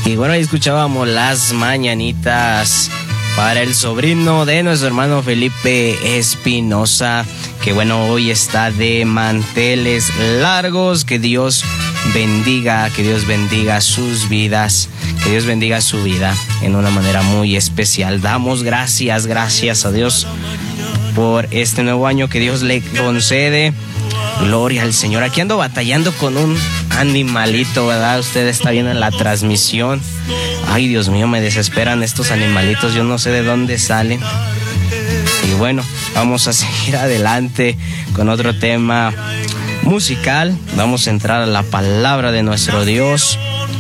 Y bueno, ahí escuchábamos las mañanitas para el sobrino de nuestro hermano Felipe Espinosa, que bueno, hoy está de manteles largos. Que Dios bendiga sus vidas, que Dios bendiga su vida en una manera muy especial. Damos gracias a Dios por este nuevo año que Dios le concede. Gloria al Señor. Aquí ando batallando con un animalito, ¿verdad? Usted está viendo en la transmisión. Ay, Dios mío, me desesperan estos animalitos. Yo no sé de dónde salen. Y bueno, vamos a seguir adelante con otro tema musical. Vamos a entrar a la palabra de nuestro Dios.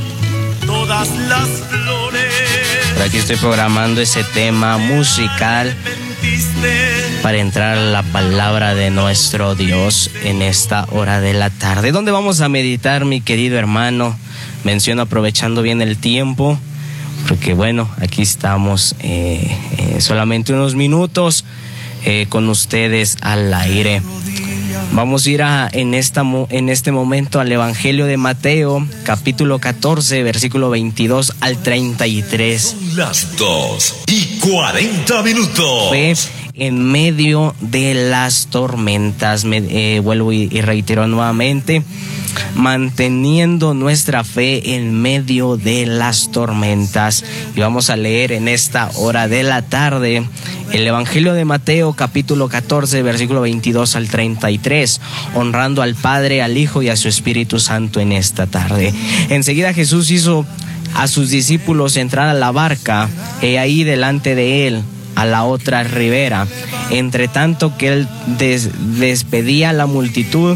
Por aquí estoy programando ese tema musical para entrar a la palabra de nuestro Dios en esta hora de la tarde. ¿Dónde vamos a meditar, mi querido hermano? Menciono aprovechando bien el tiempo, porque bueno, aquí estamos solamente unos minutos con ustedes al aire. Vamos a ir en este momento al Evangelio de Mateo, capítulo 14, versículo 22 al 33. Son las 2:40. Fue en medio de las tormentas, vuelvo y reitero nuevamente, manteniendo nuestra fe en medio de las tormentas. Y vamos a leer en esta hora de la tarde el Evangelio de Mateo, capítulo 14, versículo 22 al 33, honrando al Padre, al Hijo y a su Espíritu Santo en esta tarde. Enseguida Jesús hizo a sus discípulos entrar a la barca, ahí delante de él, a la otra ribera. Entre tanto que él despedida, la multitud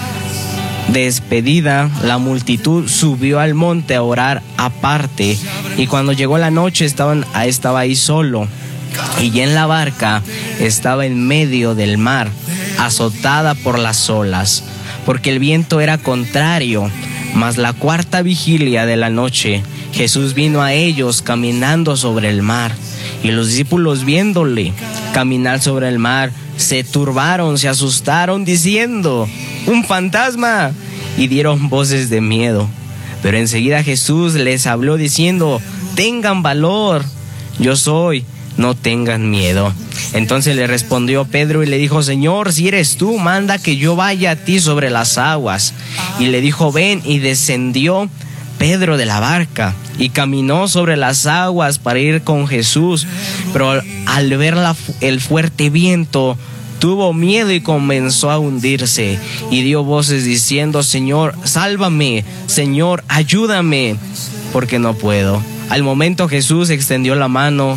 subió al monte a orar aparte. Y cuando llegó la noche estaba ahí solo. Y en la barca estaba en medio del mar, azotada por las olas, porque el viento era contrario. Mas la cuarta vigilia de la noche, Jesús vino a ellos caminando sobre el mar. Y los discípulos, viéndole caminar sobre el mar, se turbaron, se asustaron, diciendo: ¡un fantasma! Y dieron voces de miedo. Pero enseguida Jesús les habló diciendo: tengan valor, yo soy, no tengan miedo. Entonces le respondió Pedro y le dijo: Señor, si eres tú, manda que yo vaya a ti sobre las aguas. Y le dijo: ven. Y descendió Pedro de la barca y caminó sobre las aguas para ir con Jesús. Pero al ver el fuerte viento, tuvo miedo y comenzó a hundirse. Y dio voces diciendo: Señor, sálvame, Señor, ayúdame, porque no puedo. Al momento Jesús extendió la mano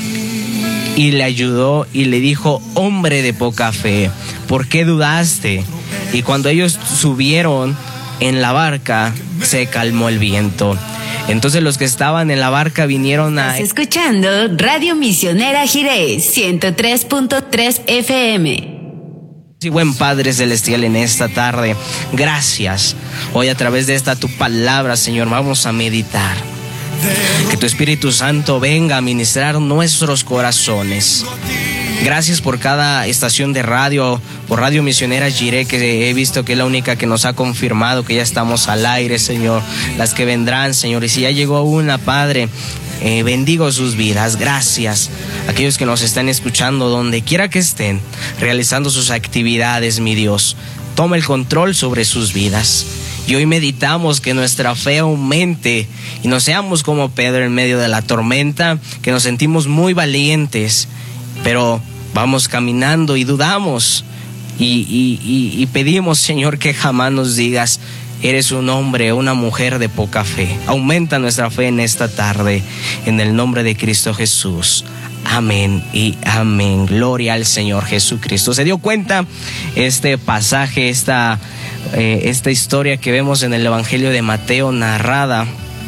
y le ayudó y le dijo: hombre de poca fe, ¿por qué dudaste? Y cuando ellos subieron en la barca, se calmó el viento. Entonces los que estaban en la barca vinieron a... Estás escuchando Radio Misionera Jiré, 103.3 FM. Sí, buen Padre Celestial, en esta tarde, gracias. Hoy a través de esta tu palabra, Señor, vamos a meditar. Que tu Espíritu Santo venga a ministrar nuestros corazones. Gracias por cada estación de radio, por Radio Misionera Jiré, que he visto que es la única que nos ha confirmado que ya estamos al aire, Señor. Las que vendrán, Señor, y si ya llegó una, Padre, bendigo sus vidas. Gracias. Aquellos que nos están escuchando, donde quiera que estén, realizando sus actividades, mi Dios, toma el control sobre sus vidas. Y hoy meditamos que nuestra fe aumente y no seamos como Pedro en medio de la tormenta, que nos sentimos muy valientes, pero vamos caminando y dudamos y pedimos, Señor, que jamás nos digas: eres un hombre o una mujer de poca fe. Aumenta nuestra fe en esta tarde, en el nombre de Cristo Jesús. Amén y amén. Gloria al Señor Jesucristo. ¿Se dio cuenta este pasaje, esta historia que vemos en el Evangelio de Mateo, narrada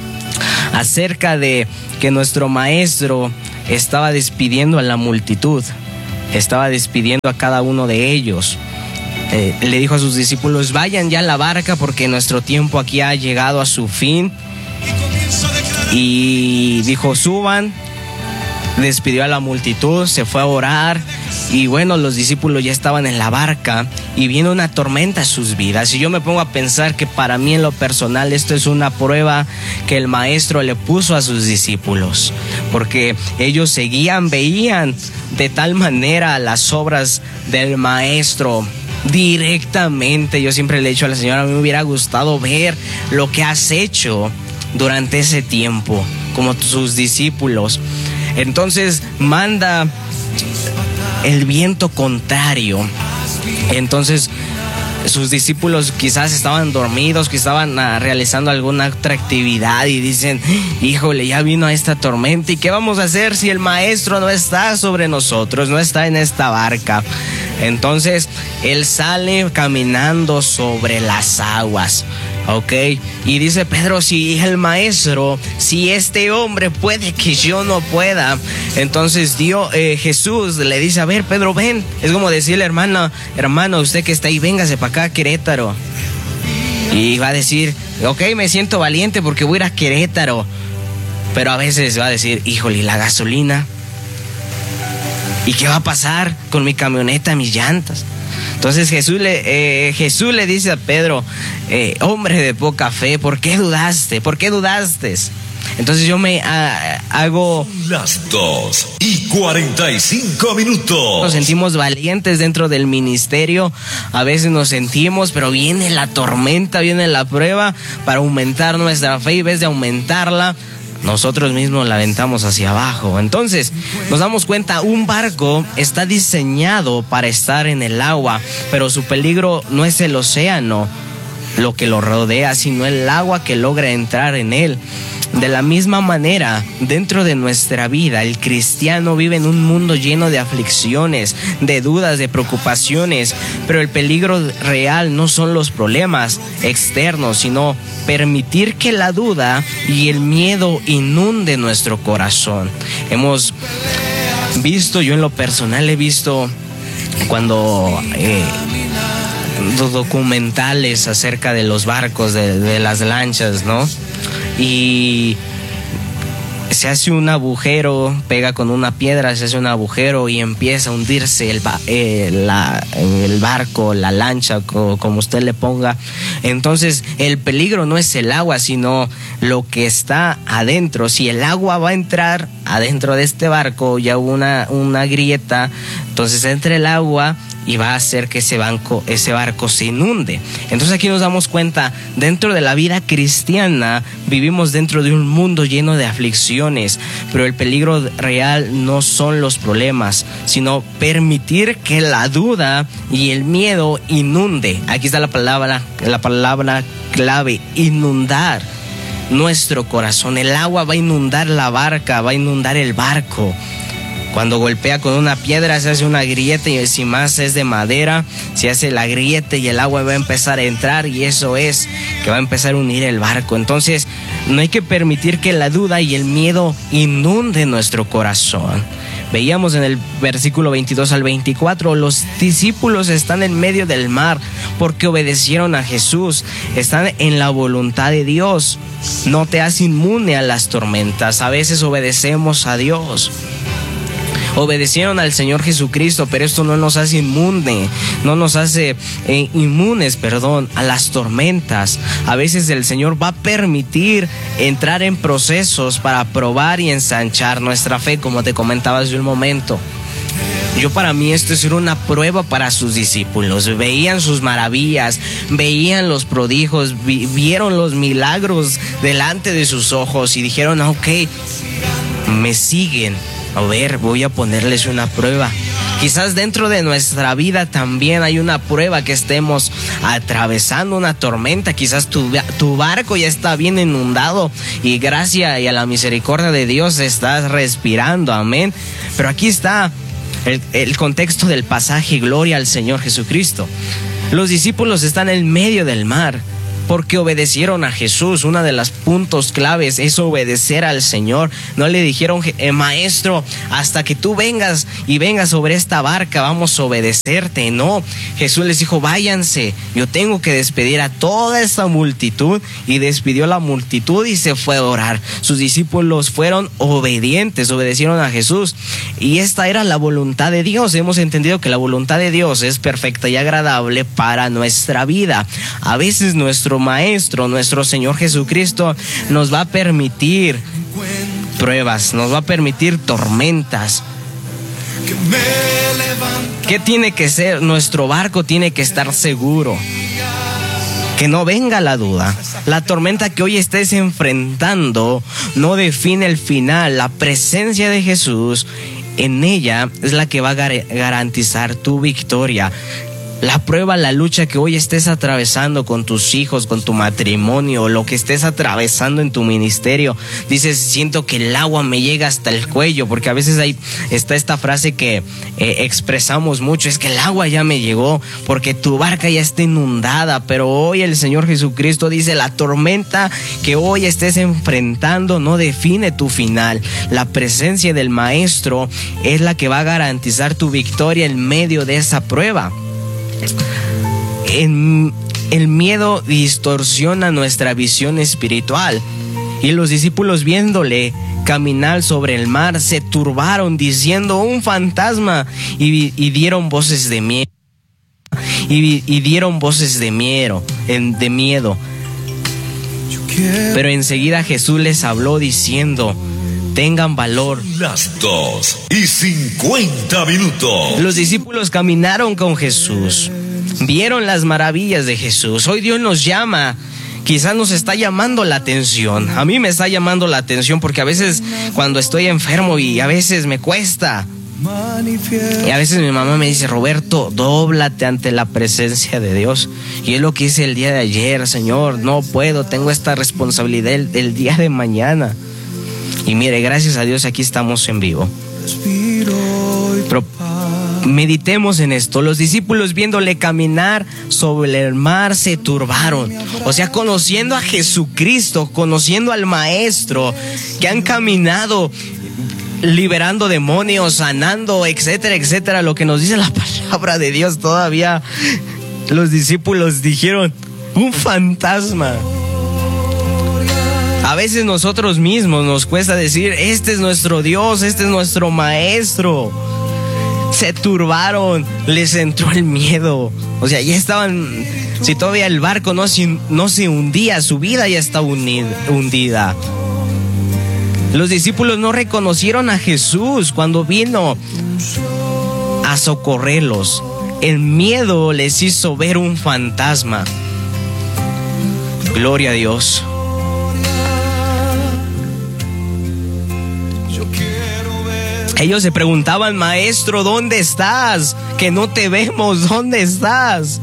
acerca de que nuestro maestro estaba despidiendo a la multitud, estaba despidiendo a cada uno de ellos? Le dijo a sus discípulos: vayan ya a la barca porque nuestro tiempo aquí ha llegado a su fin. Y dijo: suban despidió a la multitud, se fue a orar y bueno, los discípulos ya estaban en la barca y viene una tormenta a sus vidas. Y yo me pongo a pensar que para mí en lo personal esto es una prueba que el maestro le puso a sus discípulos, porque ellos seguían, veían de tal manera las obras del maestro directamente. Yo siempre le he dicho a la señora, a mí me hubiera gustado ver lo que has hecho durante ese tiempo como sus discípulos. Entonces manda el viento contrario. Entonces sus discípulos quizás estaban dormidos, que estaban realizando alguna otra actividad y dicen, híjole, ya vino esta tormenta, ¿y qué vamos a hacer si el maestro no está sobre nosotros, no está en esta barca? Entonces él sale caminando sobre las aguas, ¿ok? Y dice Pedro, si el maestro, si este hombre puede, que yo no pueda. Entonces Jesús le dice, a ver, Pedro, ven. Es como decirle, hermano, usted que está ahí, véngase para acá a Querétaro. Y va a decir, ok, me siento valiente porque voy a ir a Querétaro. Pero a veces va a decir, híjole, ¿y la gasolina? ¿Y qué va a pasar con mi camioneta, mis llantas? Entonces Jesús le dice a Pedro, hombre de poca fe, ¿por qué dudaste? ¿Por qué dudaste? Entonces yo me hago... Las 2:45. Nos sentimos valientes dentro del ministerio, a veces nos sentimos, pero viene la tormenta, viene la prueba para aumentar nuestra fe, y en vez de aumentarla, nosotros mismos la aventamos hacia abajo. Entonces nos damos cuenta, un barco está diseñado para estar en el agua, pero su peligro no es el océano lo que lo rodea, sino el agua que logra entrar en él. De la misma manera, dentro de nuestra vida, el cristiano vive en un mundo lleno de aflicciones, de dudas, de preocupaciones, pero el peligro real no son los problemas externos, sino permitir que la duda y el miedo inunde nuestro corazón. Hemos visto, yo en lo personal he visto cuando documentales acerca de los barcos, de las lanchas, ¿no? Y se hace un agujero, pega con una piedra, se hace un agujero y empieza a hundirse el barco, la lancha, como usted le ponga. Entonces el peligro no es el agua, sino lo que está adentro. Si el agua va a entrar adentro de este barco, ya hubo una grieta, entonces entra el agua y va a hacer que ese barco se inunde. Entonces aquí nos damos cuenta, dentro de la vida cristiana vivimos dentro de un mundo lleno de aflicciones, pero el peligro real no son los problemas, sino permitir que la duda y el miedo inunde. Aquí está la palabra clave, inundar nuestro corazón. El agua va a inundar la barca, va a inundar el barco. Cuando golpea con una piedra se hace una grieta, y si más es de madera, se hace la grieta y el agua va a empezar a entrar, y eso es que va a empezar a hundir el barco. Entonces no hay que permitir que la duda y el miedo inunde nuestro corazón. Veíamos en el versículo 22 al 24, los discípulos están en medio del mar porque obedecieron a Jesús, están en la voluntad de Dios. No te hace inmune a las tormentas. A veces obedecemos a Dios, obedecieron al Señor Jesucristo, pero esto no nos hace inmunes a las tormentas. A veces el Señor va a permitir entrar en procesos para probar y ensanchar nuestra fe, como te comentaba hace un momento. Para mí esto era una prueba para sus discípulos. Veían sus maravillas, veían los prodigios, vieron los milagros delante de sus ojos y dijeron, ok, me siguen. A ver, voy a ponerles una prueba. Quizás dentro de nuestra vida también hay una prueba, que estemos atravesando una tormenta. Quizás tu barco ya está bien inundado y gracias y a la misericordia de Dios estás respirando, amén. Pero aquí está el contexto del pasaje, gloria al Señor Jesucristo. Los discípulos están en medio del mar, porque obedecieron a Jesús. Una de los puntos claves es obedecer al Señor. No le dijeron, maestro, hasta que tú vengas sobre esta barca, vamos a obedecerte. No, Jesús les dijo, váyanse, yo tengo que despedir a toda esta multitud. Y despidió la multitud y se fue a orar. Sus discípulos fueron obedientes, obedecieron a Jesús. Y esta era la voluntad de Dios. Hemos entendido que la voluntad de Dios es perfecta y agradable para nuestra vida. A veces nuestro Maestro, nuestro Señor Jesucristo, nos va a permitir pruebas, nos va a permitir tormentas. ¿Qué tiene que ser? Nuestro barco tiene que estar seguro. Que no venga la duda. La tormenta que hoy estés enfrentando no define el final. La presencia de Jesús en ella es la que va a garantizar tu victoria. La prueba, la lucha que hoy estés atravesando con tus hijos, con tu matrimonio, lo que estés atravesando en tu ministerio, dices, siento que el agua me llega hasta el cuello, porque a veces está esta frase que expresamos mucho, es que el agua ya me llegó, porque tu barca ya está inundada. Pero hoy el Señor Jesucristo dice, la tormenta que hoy estés enfrentando no define tu final. La presencia del Maestro es la que va a garantizar tu victoria en medio de esa prueba. El miedo distorsiona nuestra visión espiritual, y los discípulos, viéndole caminar sobre el mar, se turbaron diciendo, un fantasma, y dieron voces de miedo. Y dieron voces de miedo. Pero enseguida Jesús les habló diciendo, tengan valor. Las 2:50. Los discípulos caminaron con Jesús, vieron las maravillas de Jesús. Hoy Dios nos llama, quizás nos está llamando la atención. A mí me está llamando la atención porque a veces cuando estoy enfermo y a veces me cuesta, y a veces mi mamá me dice, Roberto, dóblate ante la presencia de Dios. Y es lo que hice el día de ayer. Señor, no puedo, tengo esta responsabilidad el día de mañana. Y mire, gracias a Dios aquí estamos en vivo. Pero meditemos en esto. Los discípulos, viéndole caminar sobre el mar, se turbaron. O sea, conociendo a Jesucristo, conociendo al Maestro, que han caminado liberando demonios, sanando, etcétera, etcétera, lo que nos dice la palabra de Dios. Todavía los discípulos dijeron, un fantasma. A veces nosotros mismos nos cuesta decir, este es nuestro Dios, este es nuestro Maestro. Se turbaron, les entró el miedo. O sea, ya estaban, si todavía el barco no se hundía, su vida ya estaba hundida. Los discípulos no reconocieron a Jesús cuando vino a socorrerlos. El miedo les hizo ver un fantasma. Gloria a Dios. Ellos se preguntaban, Maestro, ¿dónde estás? Que no te vemos, ¿dónde estás?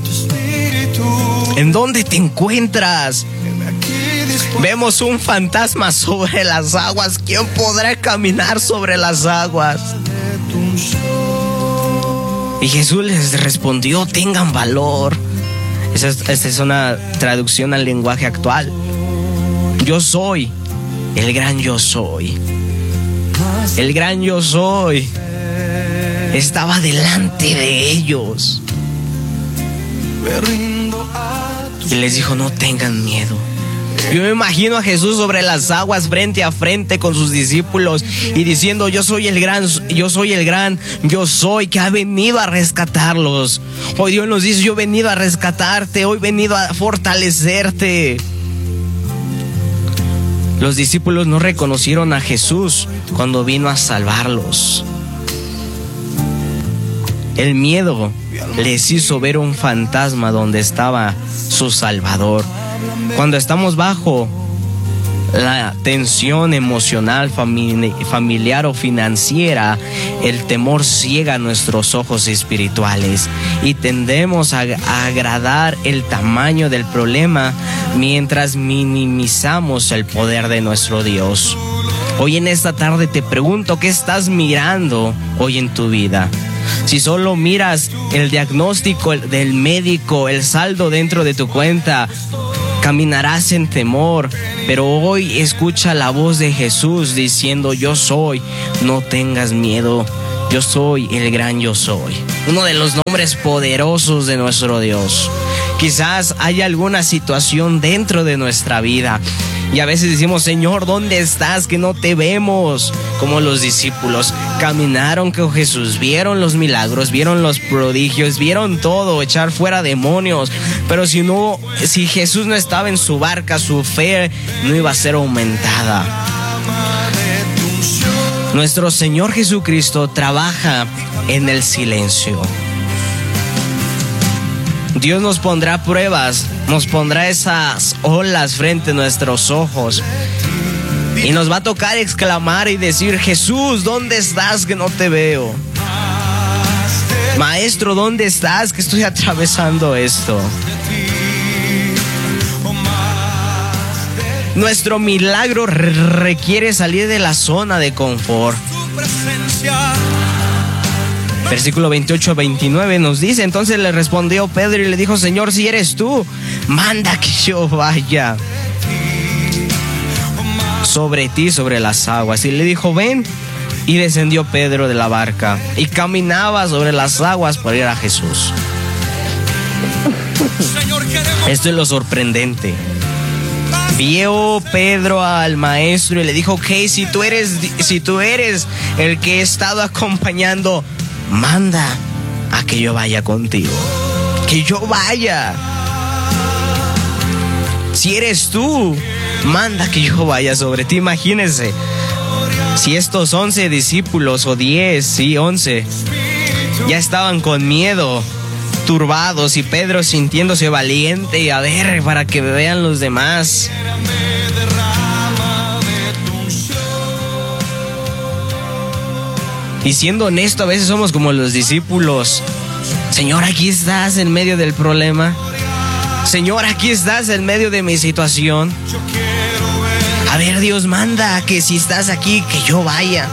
¿En dónde te encuentras? Vemos un fantasma sobre las aguas. ¿Quién podrá caminar sobre las aguas? Y Jesús les respondió, tengan valor. Esta es una traducción al lenguaje actual. Yo soy el gran yo soy. El gran yo soy estaba delante de ellos y les dijo, no tengan miedo. Yo me imagino a Jesús sobre las aguas, frente a frente con sus discípulos, y diciendo, yo soy el gran yo soy, que ha venido a rescatarlos. Hoy Dios nos dice, yo he venido a rescatarte, hoy he venido a fortalecerte. Los discípulos no reconocieron a Jesús cuando vino a salvarlos. El miedo les hizo ver un fantasma donde estaba su Salvador. Cuando estamos bajo la tensión emocional, familiar o financiera, el temor ciega nuestros ojos espirituales y tendemos a agradar el tamaño del problema mientras minimizamos el poder de nuestro Dios. Hoy en esta tarde te pregunto, ¿qué estás mirando hoy en tu vida? Si solo miras el diagnóstico del médico, el saldo dentro de tu cuenta, Caminarás en temor, pero hoy escucha la voz de Jesús diciendo: yo soy, no tengas miedo. Yo soy el gran yo soy. Uno de los nombres poderosos de nuestro Dios. Quizás haya alguna situación dentro de nuestra vida y a veces decimos: Señor, ¿dónde estás? Que no te vemos. Como los discípulos caminaron con Jesús, vieron los milagros, vieron los prodigios, vieron todo, echar fuera demonios, pero si Jesús no estaba en su barca, su fe no iba a ser aumentada. Nuestro Señor Jesucristo trabaja en el silencio. Dios nos pondrá pruebas, nos pondrá esas olas frente a nuestros ojos y nos va a tocar exclamar y decir: Jesús, ¿dónde estás? Que no te veo. Maestro, ¿dónde estás? Que estoy atravesando esto. Nuestro milagro requiere salir de la zona de confort. Versículo 28-29 nos dice: entonces le respondió Pedro y le dijo: Señor, si eres tú, manda que yo vaya sobre ti, sobre las aguas. Y le dijo: ven. Y descendió Pedro de la barca y caminaba sobre las aguas para ir a Jesús. Esto es lo sorprendente. Vio Pedro al maestro y le dijo: ok, si tú eres el que he estado acompañando, manda a que yo vaya contigo, que yo vaya. Si eres tú, manda que yo vaya sobre ti. Imagínense, si estos 11 discípulos, o 10, sí, 11, ya estaban con miedo, turbados, y Pedro sintiéndose valiente y a ver, para que vean los demás. Y siendo honesto, a veces somos como los discípulos. Señor, aquí estás en medio del problema. Señor, aquí estás en medio de mi situación. A ver, Dios, manda que si estás aquí, que yo vaya.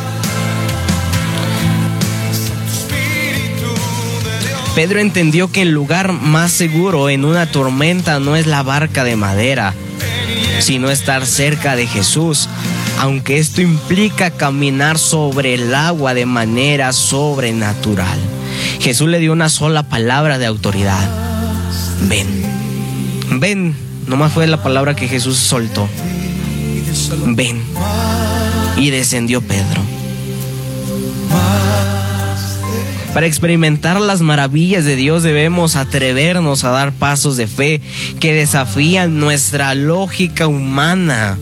Pedro entendió que el lugar más seguro en una tormenta no es la barca de madera, sino estar cerca de Jesús, aunque esto implica caminar sobre el agua de manera sobrenatural. Jesús le dio una sola palabra de autoridad: ven. Ven, nomás fue la palabra que Jesús soltó. Ven. Y descendió Pedro. Para experimentar las maravillas de Dios debemos atrevernos a dar pasos de fe que desafían nuestra lógica humana.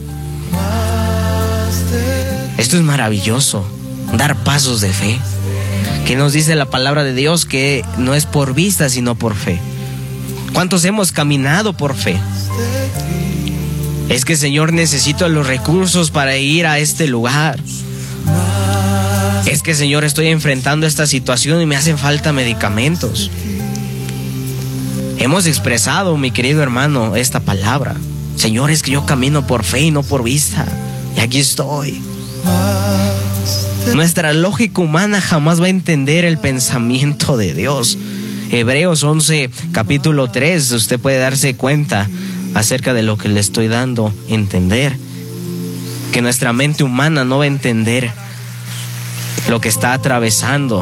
Esto es maravilloso, dar pasos de fe. Que nos dice la palabra de Dios que no es por vista sino por fe. ¿Cuántos hemos caminado por fe? Es que, Señor, necesito los recursos para ir a este lugar. Es que, Señor, estoy enfrentando esta situación y me hacen falta medicamentos. Hemos expresado, mi querido hermano, esta palabra: Señor, es que yo camino por fe y no por vista. Y aquí estoy. Nuestra lógica humana jamás va a entender el pensamiento de Dios. Hebreos 11, capítulo 3, usted puede darse cuenta acerca de lo que le estoy dando a entender. Que nuestra mente humana no va a entender lo que está atravesando.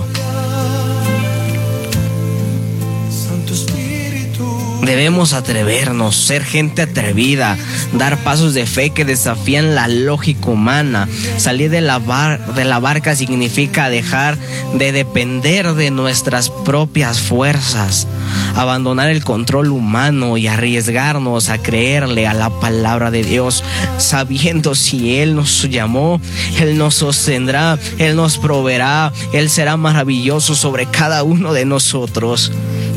Debemos atrevernos, ser gente atrevida, dar pasos de fe que desafían la lógica humana. Salir de la barca significa dejar de depender de nuestras propias fuerzas, abandonar el control humano y arriesgarnos a creerle a la palabra de Dios, sabiendo si Él nos llamó, Él nos sostendrá, Él nos proveerá, Él será maravilloso sobre cada uno de nosotros.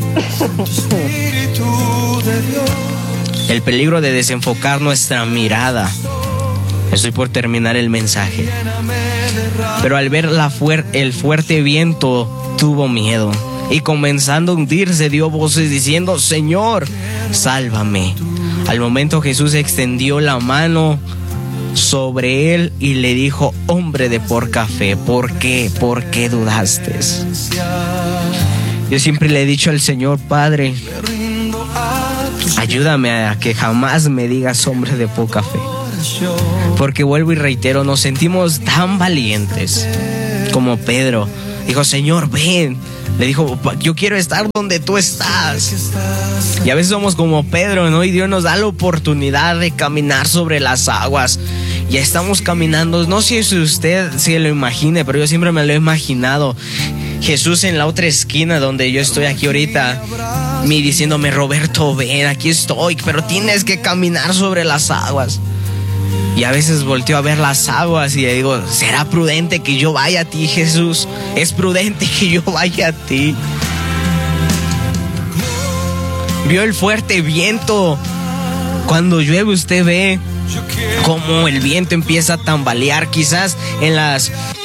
El peligro de desenfocar nuestra mirada. Estoy por terminar el mensaje. Pero al ver el fuerte viento, tuvo miedo y comenzando a hundirse dio voces diciendo: Señor, sálvame. Al momento Jesús extendió la mano sobre él y le dijo: hombre de poca fe, ¿por qué dudaste? Yo siempre le he dicho al Señor: Padre, Ayúdame a que jamás me digas hombre de poca fe. Porque vuelvo y reitero, nos sentimos tan valientes como Pedro. Dijo, Señor, ven. Le dijo, yo quiero estar donde tú estás. Y a veces somos como Pedro, ¿no? Y Dios nos da la oportunidad de caminar sobre las aguas. Ya estamos caminando, no sé si usted se lo imagine, pero yo siempre me lo he imaginado. Jesús en la otra esquina donde yo estoy aquí ahorita, me diciéndome, Roberto, ven, aquí estoy, pero tienes que caminar sobre las aguas. Y a veces volteo a ver las aguas y le digo, ¿será prudente que yo vaya a ti, Jesús? ¿Es prudente que yo vaya a ti? Vio el fuerte viento. Cuando llueve usted ve cómo el viento empieza a tambalear. Quizás en las